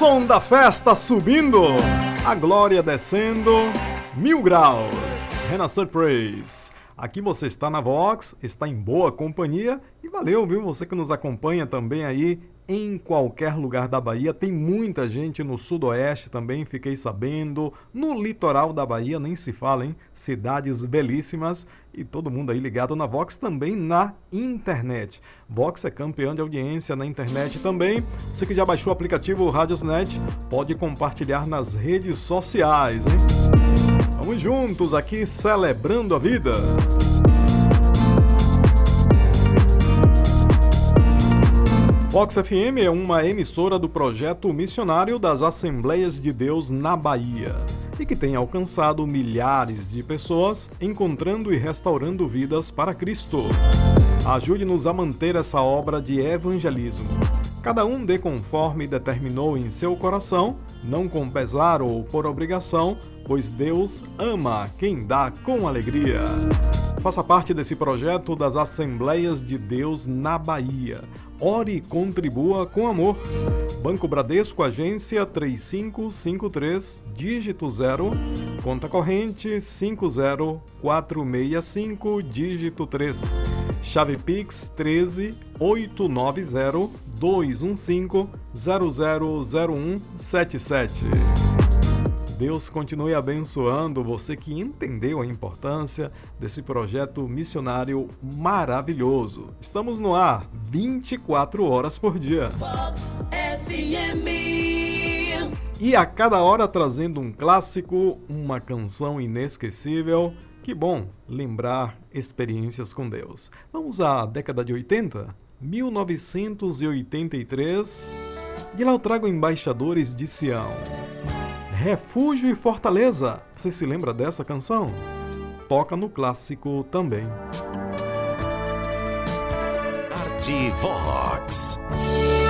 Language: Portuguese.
som da festa subindo, a glória descendo, 1000 graus, Renascer Praise. Aqui você está na Vox, está em boa companhia e valeu, viu? Você que nos acompanha também aí em qualquer lugar da Bahia. Tem muita gente no sudoeste também, fiquei sabendo. No litoral da Bahia nem se fala, hein? Cidades belíssimas e todo mundo aí ligado na Vox também na internet. Vox é campeão de audiência na internet também. Você que já baixou o aplicativo Radiosnet, pode compartilhar nas redes sociais, hein? Vamos juntos aqui celebrando a vida. Vox FM é uma emissora do projeto missionário das Assembleias de Deus na Bahia e que tem alcançado milhares de pessoas encontrando e restaurando vidas para Cristo. Ajude-nos a manter essa obra de evangelismo. Cada um dê conforme determinou em seu coração, não com pesar ou por obrigação, pois Deus ama quem dá com alegria. Faça parte desse projeto das Assembleias de Deus na Bahia. Ore e contribua com amor. Banco Bradesco, agência 3553, dígito 0, conta corrente 50465, dígito 3. Chave Pix 13 890 215 000177. Deus continue abençoando você que entendeu a importância desse projeto missionário maravilhoso. Estamos no ar 24 horas por dia. Vox FM. E a cada hora trazendo um clássico, uma canção inesquecível. Que bom lembrar experiências com Deus. Vamos à década de 80? 1983. De lá eu trago Embaixadores de Sião. Refúgio e Fortaleza. Você se lembra dessa canção? Toca no clássico também. Tarde Vox.